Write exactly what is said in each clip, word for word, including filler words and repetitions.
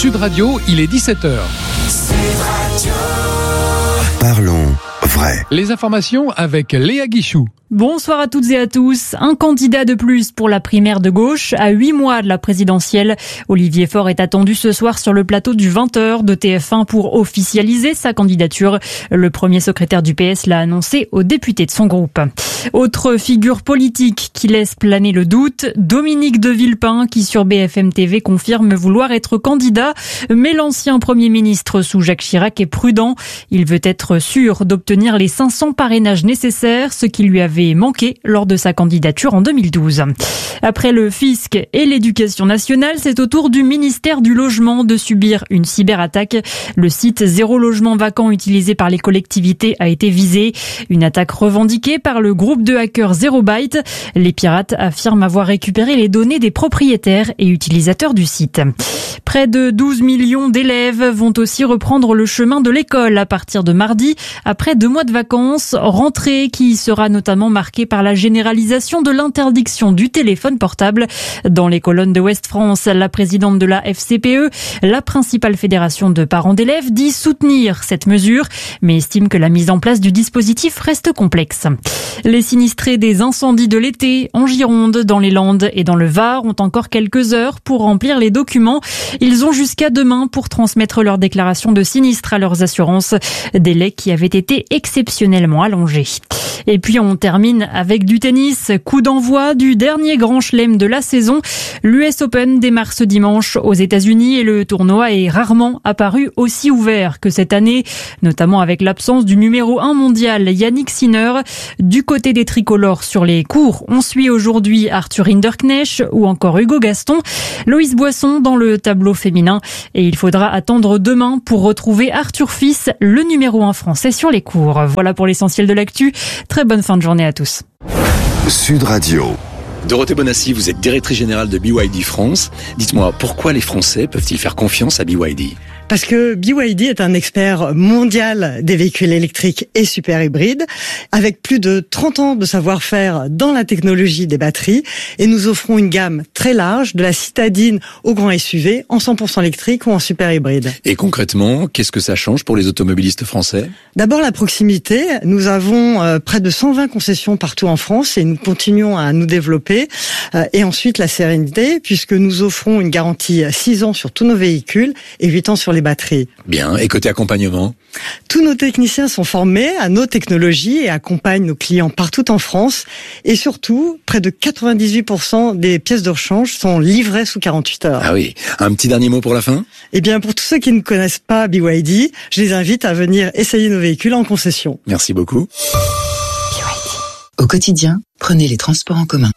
Sud Radio, il est dix-sept heures. Parlons vrai. Les informations avec Léa Guichou. Bonsoir à toutes et à tous. Un candidat de plus pour la primaire de gauche à huit mois de la présidentielle. Olivier Faure est attendu ce soir sur le plateau du vingt heures de T F un pour officialiser sa candidature. Le premier secrétaire du P S l'a annoncé aux députés de son groupe. Autre figure politique qui laisse planer le doute, Dominique de Villepin qui sur B F M T V confirme vouloir être candidat. Mais l'ancien Premier ministre sous Jacques Chirac est prudent. Il veut être sûr d'obtenir les cinq cents parrainages nécessaires, ce qui lui avait manqué lors de sa candidature en deux mille douze. Après le fisc et l'éducation nationale, c'est au tour du ministère du Logement de subir une cyberattaque. Le site Zéro Logement Vacant utilisé par les collectivités a été visé. Une attaque revendiquée par le groupe de hackers Zero Byte. Les pirates affirment avoir récupéré les données des propriétaires et utilisateurs du site. Près de douze millions d'élèves vont aussi reprendre le chemin de l'école à partir de mardi, après deux mois de vacances, rentrée qui sera notamment marquée par la généralisation de l'interdiction du téléphone portable. Dans les colonnes de Ouest France, la présidente de la F C P E, la principale fédération de parents d'élèves, dit soutenir cette mesure, mais estime que la mise en place du dispositif reste complexe. Les sinistrés des incendies de l'été en Gironde, dans les Landes et dans le Var ont encore quelques heures pour remplir les documents. Ils ont jusqu'à demain pour transmettre leur déclaration de sinistre à leurs assurances, délai qui avait été exceptionnellement allongé. Et puis on termine avec du tennis, coup d'envoi du dernier grand chelem de la saison. L'U S Open démarre ce dimanche aux États-Unis et le tournoi est rarement apparu aussi ouvert que cette année, notamment avec l'absence du numéro un mondial Yannick Sinner. Du côté des tricolores sur les cours, on suit aujourd'hui Arthur Hinderknecht ou encore Hugo Gaston, Loïs Boisson dans le tableau féminin et il faudra attendre demain pour retrouver Arthur Fils, le numéro un français sur les cours. Voilà pour l'essentiel de l'actu. Très bonne fin de journée à tous. Sud Radio. Dorothée Bonassi, vous êtes directrice générale de B Y D France. Dites-moi, pourquoi les Français peuvent-ils faire confiance à B Y D ? Parce que B Y D est un expert mondial des véhicules électriques et super hybrides, avec plus de trente ans de savoir-faire dans la technologie des batteries, et nous offrons une gamme très large, de la citadine au grand S U V, en cent pour cent électrique ou en super hybride. Et concrètement, qu'est-ce que ça change pour les automobilistes français ? D'abord la proximité. Nous avons euh, près de cent vingt concessions partout en France et nous continuons à nous développer. Euh, et ensuite la sérénité, puisque nous offrons une garantie six ans sur tous nos véhicules et huit ans sur les batteries. Bien, et côté accompagnement ? Tous nos techniciens sont formés à nos technologies et accompagnent nos clients partout en France. Et surtout, près de quatre-vingt-dix-huit pour cent des pièces de rechange sont livrées sous quarante-huit heures. Ah oui, un petit dernier mot pour la fin ? Eh bien, pour tous ceux qui ne connaissent pas B Y D, je les invite à venir essayer nos véhicules en concession. Merci beaucoup. B Y D. Au quotidien, prenez les transports en commun.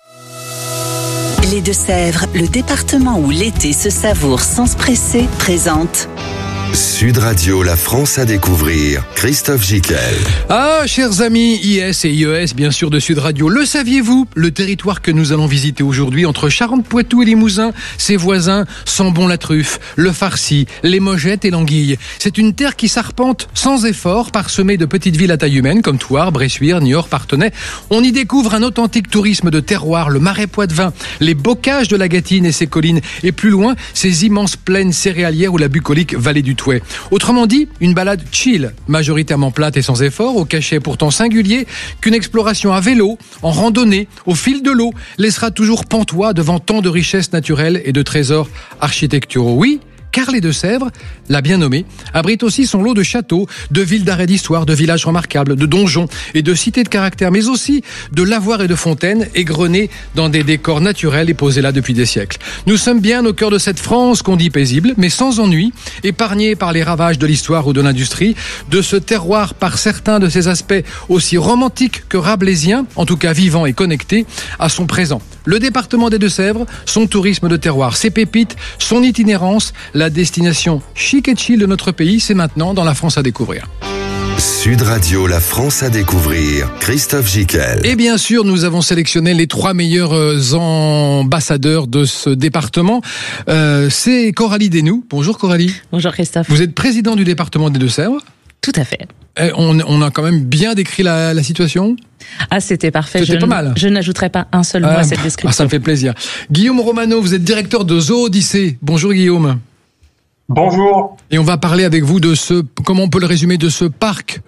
Les Deux-Sèvres, le département où l'été se savoure sans se presser, présente Sud Radio, la France à découvrir. Christophe Gickel. Ah, chers amis, I S et I E S, bien sûr, de Sud Radio. Le saviez-vous ? Le territoire que nous allons visiter aujourd'hui, entre Charentes-Poitou et Limousin, ses voisins, sent bon la truffe, le farci, les mogettes et l'anguille. C'est une terre qui s'arpente sans effort, parsemée de petites villes à taille humaine, comme Thouars, Bressuire, Niort, Parthenay. On y découvre un authentique tourisme de terroir, le marais poitevin, les bocages de la Gâtine et ses collines, et plus loin, ces immenses plaines céréalières ou la bucolique vallée du Touet. Autrement dit, une balade chill, majoritairement plate et sans effort, au cachet pourtant singulier, qu'une exploration à vélo, en randonnée, au fil de l'eau, laissera toujours pantois devant tant de richesses naturelles et de trésors architecturaux. Oui, car les Deux-Sèvres, la bien nommée, abrite aussi son lot de châteaux, de villes d'arrêt d'histoire, de villages remarquables, de donjons et de cités de caractère, mais aussi de lavoirs et de fontaines égrenés dans des décors naturels et posés là depuis des siècles. Nous sommes bien au cœur de cette France qu'on dit paisible, mais sans ennui, épargnée par les ravages de l'histoire ou de l'industrie, de ce terroir par certains de ses aspects aussi romantiques que rabelaisiens, en tout cas vivants et connectés à son présent. Le département des Deux-Sèvres, son tourisme de terroir, ses pépites, son itinérance, la destination chic et chill de notre pays, c'est maintenant dans la France à découvrir. Sud Radio, la France à découvrir. Christophe Gickel. Et bien sûr, nous avons sélectionné les trois meilleurs ambassadeurs de ce département. Euh, c'est Coralie Desnoux. Bonjour Coralie. Bonjour Christophe. Vous êtes président du département des Deux-Sèvres. Tout à fait. Et on, on a quand même bien décrit la, la situation. Ah, c'était parfait. C'était je pas mal. Je n'ajouterai pas un seul mot ah, à cette description. Ah, ça me fait plaisir. Guillaume Romano, vous êtes directeur de Zoo Odyssée. Bonjour Guillaume. Bonjour. Et on va parler avec vous de ce, comment on peut le résumer, de ce parc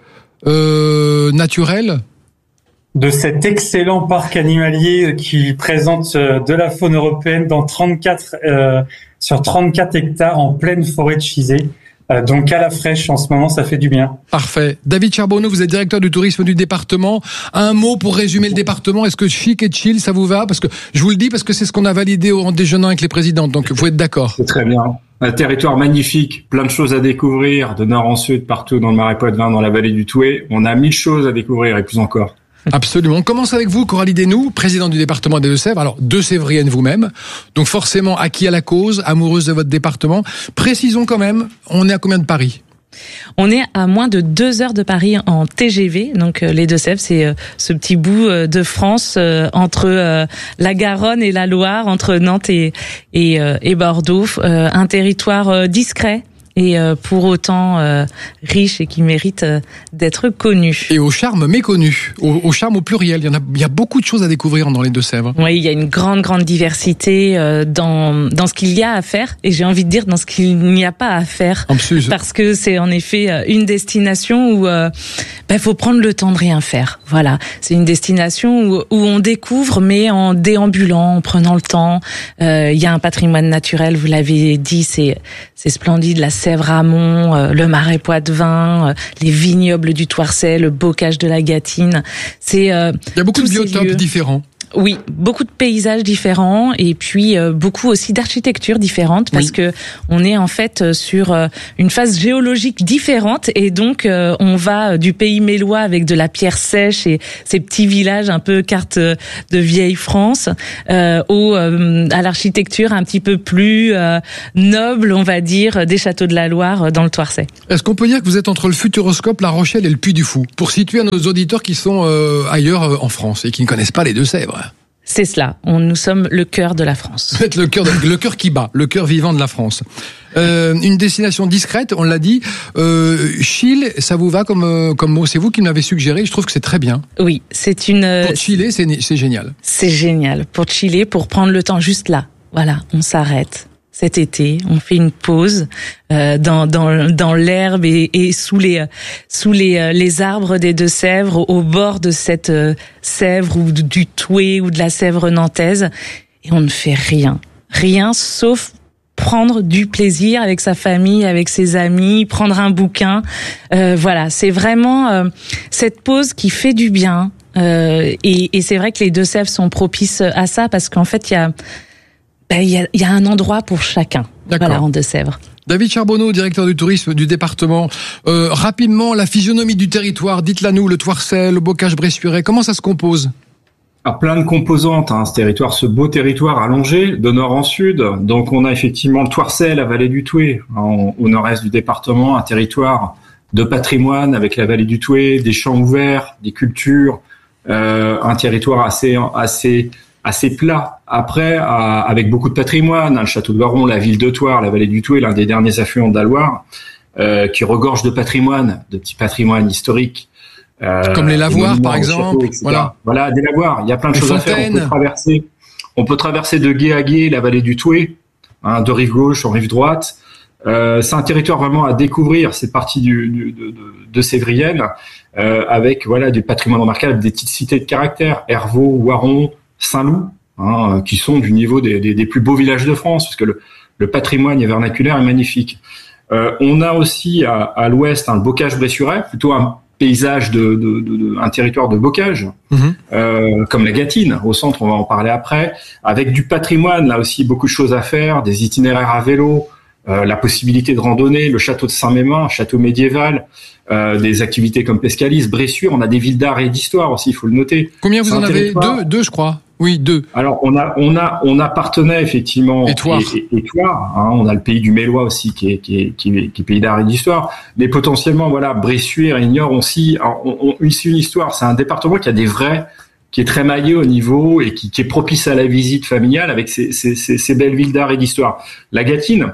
euh, naturel. De cet excellent parc animalier qui présente de la faune européenne dans trente-quatre euh, sur trente-quatre hectares en pleine forêt de Chizé. Euh, donc à la fraîche en ce moment, ça fait du bien. Parfait. David Charbonneau, vous êtes directeur du tourisme du département. Un mot pour résumer le département. Est-ce que chic et chill, ça vous va? Parce que je vous le dis parce que c'est ce qu'on a validé en déjeunant avec les présidents. Donc il faut être d'accord. C'est très bien. Un territoire magnifique, plein de choses à découvrir, de nord en sud, partout dans le Marais Poitevin, dans la vallée du Touet. On a mille choses à découvrir et plus encore. Absolument. On commence avec vous, Coralie Desnoux, présidente du département des Deux-Sèvres. Alors, deux-Sévrienne vous-même. Donc, forcément, acquis à la cause, amoureuse de votre département. Précisons quand même, on est à combien de Paris? On est à moins de deux heures de Paris en T G V. Donc, euh, les Deux-Sèvres, c'est euh, ce petit bout euh, de France euh, entre euh, la Garonne et la Loire, entre Nantes et, et, euh, et Bordeaux. Euh, un territoire euh, discret. Et euh, pour autant euh, riche et qui mérite euh, d'être connu. Et au charme méconnu, au, au charme au pluriel. Il y en a, il y a beaucoup de choses à découvrir dans les Deux-Sèvres. Oui, il y a une grande, grande diversité euh, dans dans ce qu'il y a à faire, et j'ai envie de dire dans ce qu'il n'y a pas à faire. En plus. Parce que c'est en effet une destination où euh, ben, faut prendre le temps de rien faire. Voilà, c'est une destination où, où on découvre, mais en déambulant, en prenant le temps. Euh, il y a un patrimoine naturel, vous l'avez dit, c'est c'est splendide. La Sèvres-Amont, euh, le Marais Poitevin, euh, les vignobles du Thouarset, le bocage de la Gâtine. C'est euh, il y a beaucoup de biotopes différents. Oui, beaucoup de paysages différents et puis euh, beaucoup aussi d'architecture différente parce oui. que on est en fait sur euh, une phase géologique différente et donc euh, on va du pays mélois avec de la pierre sèche et ces petits villages un peu carte de vieille France euh, au euh, à l'architecture un petit peu plus euh, noble, on va dire, des châteaux de la Loire dans le Thouarset. Est-ce qu'on peut dire que vous êtes entre le Futuroscope, La Rochelle et le Puy du Fou pour situer à nos auditeurs qui sont euh, ailleurs euh, en France et qui ne connaissent pas les Deux-Sèvres? C'est cela. On, nous sommes le cœur de la France. Vous êtes le cœur, de, le cœur qui bat, le cœur vivant de la France. Euh, une destination discrète, on l'a dit. Euh, chill, ça vous va comme euh, comme mot? C'est vous qui me l'avez suggéré. Je trouve que c'est très bien. Oui, c'est une. Pour chiller, c'est c'est génial. C'est génial pour chiller, pour prendre le temps juste là. Voilà, on s'arrête. Cet été, on fait une pause euh, dans dans dans l'herbe et, et sous les sous les les arbres des Deux-Sèvres, au, au bord de cette euh, Sèvre ou du, du Touet ou de la Sèvre nantaise, et on ne fait rien, rien sauf prendre du plaisir avec sa famille, avec ses amis, prendre un bouquin. Euh, voilà, c'est vraiment euh, cette pause qui fait du bien. Euh, et, et c'est vrai que les Deux-Sèvres sont propices à ça parce qu'en fait, il y a Il y a, il y a un endroit pour chacun. D'accord. Voilà, en Deux-Sèvres. David Charbonneau, directeur du tourisme du département. Euh, rapidement, la physionomie du territoire, dites-la nous, le Thouarset, le Bocage-Bressuiret, comment ça se compose? Alors, plein de composantes, hein, ce territoire, ce beau territoire allongé de nord en sud. Donc, on a effectivement le Thouarset, la vallée du Touet, hein, au nord-est du département, un territoire de patrimoine avec la vallée du Touet, des champs ouverts, des cultures, euh, un territoire assez assez assez plat. Après, à, avec beaucoup de patrimoine, hein, le château de Baron, la ville de Thouars, la vallée du Touet, l'un des derniers affluents de la Loire, euh, qui regorge de patrimoine, de petits patrimoines historiques. Euh, Comme les lavoirs, par exemple. Châteaux, voilà. Voilà, des lavoirs. Il y a plein de les choses fontaines. à faire. On peut traverser, on peut traverser de gué à gué la vallée du Touet, hein, de rive gauche en rive droite. Euh, c'est un territoire vraiment à découvrir, cette partie du, du, de, de, de Sévrienne, euh, avec voilà du patrimoine remarquable, des petites cités de caractère, Hervaux, Waron, Saint-Loup, hein, qui sont du niveau des, des, des plus beaux villages de France, parce que le, le patrimoine vernaculaire est magnifique. Euh, on a aussi à, à l'ouest un Bocage-Bressuiret, plutôt un paysage de, de, de, de un territoire de bocage, mmh. euh, comme la Gâtine. Au centre, on va en parler après, avec du patrimoine, là aussi beaucoup de choses à faire, des itinéraires à vélo, euh, la possibilité de randonner, le château de Saint-Mémin, château médiéval, euh, des activités comme Pescalis, Bressuire. On a des villes d'art et d'histoire aussi, il faut le noter. Combien vous en avez? Deux, deux, je crois. Oui, deux. Alors on a on a on a Parthenay effectivement et Thouars. Et, et, et Thouars, hein, on a le pays du Mélois aussi qui est qui est qui est, qui est pays d'art et d'histoire, mais potentiellement voilà Bressuire et Niort aussi ont ici une histoire. C'est un département qui a des vrais, qui est très maillé au niveau et qui, qui est propice à la visite familiale avec ces ces ces, ces belles villes d'art et d'histoire. La Gâtine,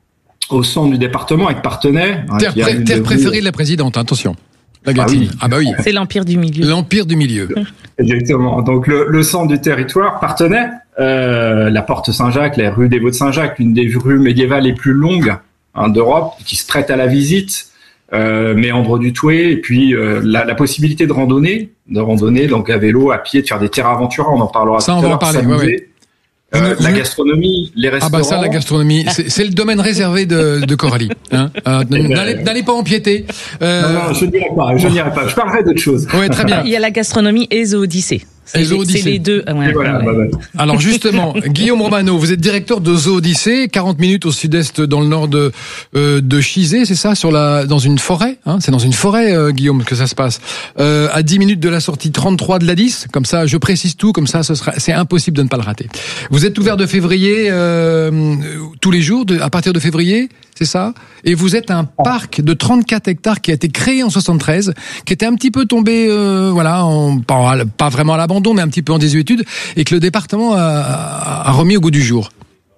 au centre du département avec Parthenay. Hein, terre, pré- terre préférée de la présidente, attention. La Gâtine. Ah, oui. ah bah oui. C'est l'empire du milieu. L'empire du milieu. Exactement. Donc le, le centre du territoire, Parthenay, euh, la porte Saint-Jacques, la rue des Vaux de Saint-Jacques, l'une des rues médiévales les plus longues hein, d'Europe qui se prêtent à la visite. Euh, méandre du Toué, et puis euh, la, la possibilité de randonner, de randonner donc à vélo, à pied, de faire des terrains aventura, on en parlera ça, tout on à va en l'heure, parler, s'amuser. ouais, ouais. Euh, Vous, la vous... gastronomie, les restaurants. Ah bah ça, la gastronomie, c'est, c'est le domaine réservé de, de Coralie. Hein euh, n'allez, n'allez pas empiéter. Euh... Non, non, je n'irai pas, je n'irai pas. Je parlerai d'autre chose. Ouais, très bien. Il y a la gastronomie et Zoodyssée. C'est, les, c'est les deux. Ouais, voilà, ouais. bah, bah. Alors justement, Guillaume Romano, vous êtes directeur de Zoodyssée, quarante minutes au sud-est, dans le nord de euh, de Chizé, c'est ça, sur la dans une forêt. Hein, c'est dans une forêt, euh, Guillaume, que ça se passe. Euh, à dix minutes de la sortie trente-trois de l'A dix. Comme ça, je précise tout. Comme ça, ce sera, c'est impossible de ne pas le rater. Vous êtes ouvert de février euh, tous les jours, de, à partir de février, c'est ça. Et vous êtes un parc de trente-quatre hectares qui a été créé en soixante-treize, qui était un petit peu tombé, euh, voilà, en, pas, pas vraiment à l'abandon, mais un petit peu en désuétude, et que le département a, a remis au goût du jour.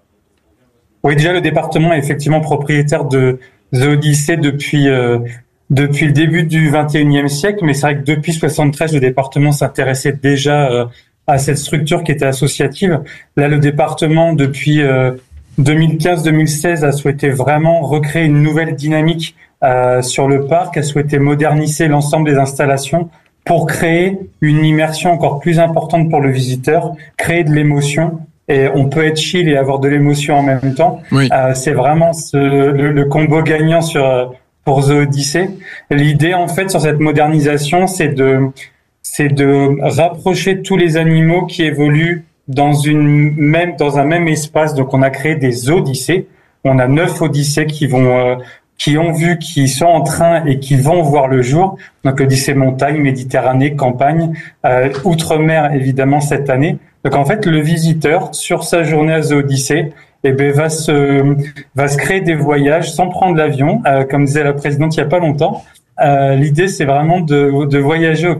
Oui, déjà le département est effectivement propriétaire de Zoodyssée depuis euh, depuis le début du vingt et unième siècle, mais c'est vrai que depuis soixante-treize, le département s'intéressait déjà euh, à cette structure qui était associative. Là, le département depuis euh, deux mille quinze deux mille seize a souhaité vraiment recréer une nouvelle dynamique euh, sur le parc, a souhaité moderniser l'ensemble des installations pour créer une immersion encore plus importante pour le visiteur, créer de l'émotion. Et on peut être chill et avoir de l'émotion en même temps. Oui. Euh, c'est vraiment ce, le, le combo gagnant sur pour Zoodyssée. L'idée en fait sur cette modernisation, c'est de c'est de rapprocher tous les animaux qui évoluent dans une même dans un même espace. Donc on a créé des Odyssées. On a neuf Odyssées qui vont euh, qui ont vu, qui sont en train et qui vont voir le jour. Donc Odyssée montagne, Méditerranée, campagne, euh, outre-mer évidemment cette année. Donc en fait le visiteur sur sa journée à Zoodyssée, eh ben va se va se créer des voyages sans prendre l'avion, euh, comme disait la présidente il y a pas longtemps. Euh, l'idée c'est vraiment de de voyager au